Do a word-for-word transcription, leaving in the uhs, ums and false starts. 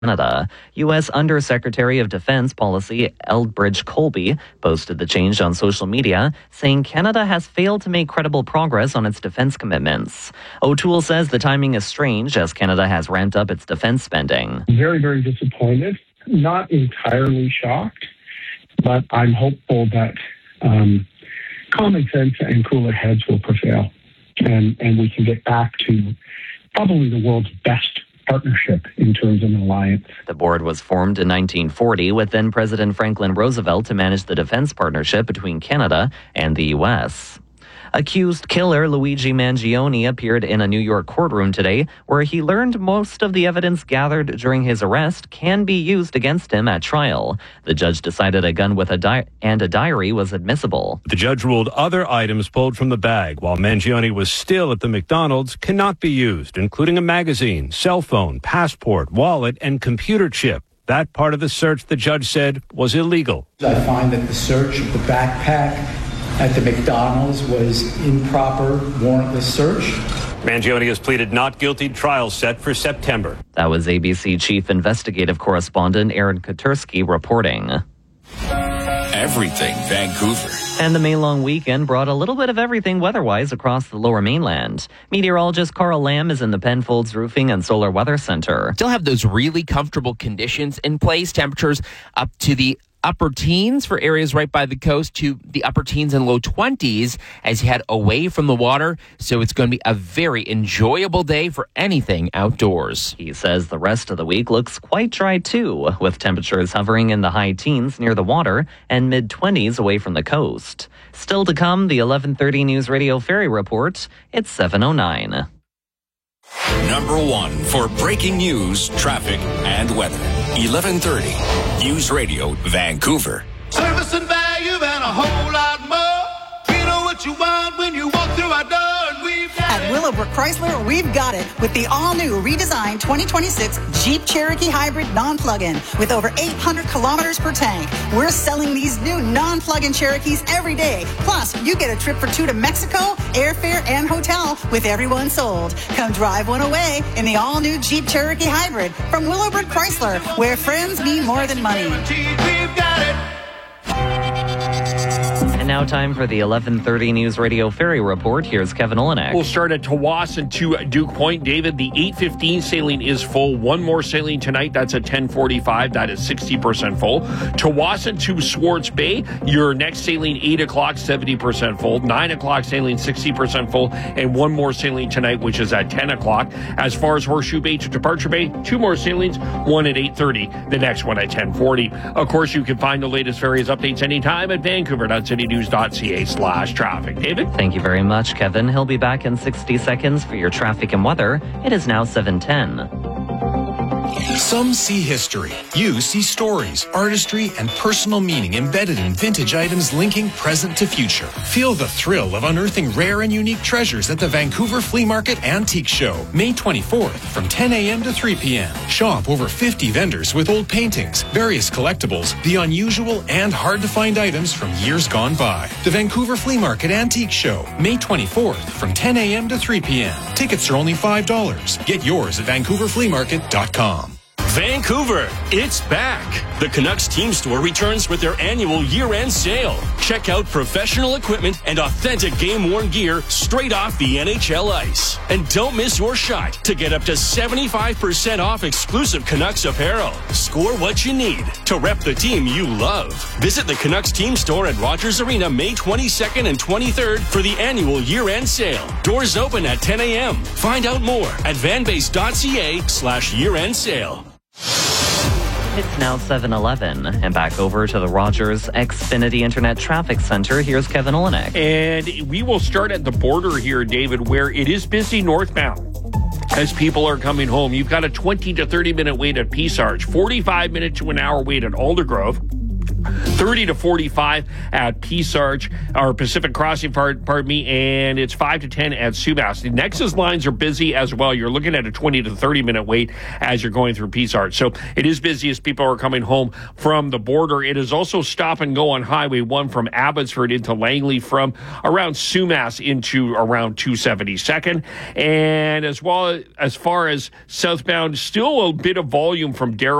Canada. U S Undersecretary of Defense Policy Elbridge Colby posted the change on social media, saying Canada has failed to make credible progress on its defense commitments. O'Toole says the timing is strange as Canada has ramped up its defense spending. Very, very disappointed. Not entirely shocked, but I'm hopeful that um, common sense and cooler heads will prevail, and, and we can get back to probably the world's best partnership in terms of an alliance. The board was formed in nineteen forty with then President Franklin Roosevelt to manage the defense partnership between Canada and the U S. Accused killer Luigi Mangione appeared in a New York courtroom today where he learned most of the evidence gathered during his arrest can be used against him at trial. The judge decided a gun with a di- and a diary was admissible. The judge ruled other items pulled from the bag while Mangione was still at the McDonald's cannot be used, including a magazine, cell phone, passport, wallet, and computer chip. That part of the search, the judge said, was illegal. I find that the search of the backpack at the McDonald's was improper, warrantless search. Mangione has pleaded not guilty. Trial set for September. That was A B C Chief Investigative Correspondent Aaron Kotursky reporting. Everything Vancouver. And the May long weekend brought a little bit of everything weather-wise across the lower mainland. Meteorologist Carl Lamb is in the Penfolds Roofing and Solar Weather Center. Still have those really comfortable conditions in place. Temperatures up to the upper teens for areas right by the coast to the upper teens and low twenties as you head away from the water. So it's going to be a very enjoyable day for anything outdoors. He says the rest of the week looks quite dry too, with temperatures hovering in the high teens near the water and mid-twenties away from the coast. Still to come, the eleven thirty News Radio Ferry Report. It's seven oh nine. Number one for breaking news, traffic, and weather. eleven thirty News Radio, Vancouver. Service and value and a whole lot more. You know what you want when you walk through our door, and we've got At Willowbrook Chrysler, we've got it with the all-new redesigned twenty twenty-six Jeep Cherokee Hybrid non-plug-in with over eight hundred kilometers per tank. We're selling these new non-plug-in Cherokees every day. Plus, you get a trip for two to Mexico, airfare, and hotel with every one sold. Come drive one away in the all-new Jeep Cherokee Hybrid from Willowbrook Chrysler, where friends mean more than money. we've got it. And now time for the eleven thirty News Radio Ferry Report. Here's Kevin Olenek. We'll start at Tawasin to Duke Point. David, the eight fifteen sailing is full. One more sailing tonight. That's at ten forty-five. That is sixty percent full. Tawasin to Swartz Bay. Your next sailing, eight o'clock, seventy percent full. nine o'clock sailing, sixty percent full. And one more sailing tonight, which is at ten o'clock. As far as Horseshoe Bay to Departure Bay, two more sailings. One at eight thirty. The next one at ten forty. Of course, you can find the latest ferries updates anytime at vancouver.citynews.ca slash traffic. David? Thank you very much, Kevin. He'll be back in sixty seconds for your traffic and weather. It is now seven ten. Some see history. You see stories, artistry, and personal meaning embedded in vintage items linking present to future. Feel the thrill of unearthing rare and unique treasures at the Vancouver Flea Market Antique Show, May twenty-fourth from ten a.m. to three p.m. Shop over fifty vendors with old paintings, various collectibles, the unusual and hard-to-find items from years gone by. The Vancouver Flea Market Antique Show, May twenty-fourth from ten a.m. to three p.m. Tickets are only five dollars. Get yours at vancouver flea market dot com. Vancouver, it's back. The Canucks Team Store returns with their annual year-end sale. Check out professional equipment and authentic game-worn gear straight off the N H L ice. And don't miss your shot to get up to seventy-five percent off exclusive Canucks apparel. Score what you need to rep the team you love. Visit the Canucks Team Store at Rogers Arena May twenty-second and twenty-third for the annual year-end sale. Doors open at ten a.m. Find out more at vanbase.ca slash year-end sale. It's now seven eleven, and back over to the Rogers Xfinity Internet Traffic Center. Here's Kevin Olenek. And we will start at the border here, David, where it is busy northbound. As people are coming home, you've got a twenty to thirty minute wait at Peace Arch, forty-five minute to an hour wait at Aldergrove. thirty to forty-five at Peace Arch, or Pacific Crossing, pardon, pardon me, and it's five to ten at Sumas. The Nexus lines are busy as well. You're looking at a twenty to thirty minute wait as you're going through Peace Arch. So it is busy as people are coming home from the border. It is also stop and go on Highway one from Abbotsford into Langley, from around Sumas into around two seventy-second. And as well as far as southbound, still a bit of volume from Darrell